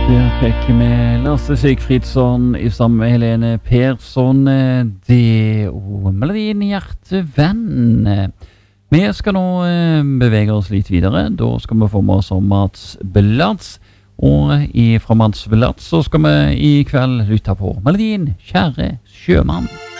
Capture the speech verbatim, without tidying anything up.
Der fikk vi Lasse Sigfridsson i sammen med Helene Persson, det og melodien Hjertevenn. Vi skal nå bevege oss litt videre. Da skal vi få med oss om Mats Blatz. Og fra Mats Blatz så skal vi i kveld lytte på melodien Kjære sjømann.